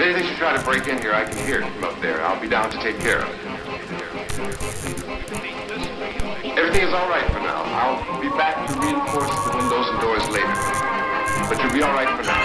anything should try to break in here, I can hear it from up there. I'll be down to take care of it. Everything is all right for now. I'll be back to reinforce the windows and doors later. But you'll be all right for now.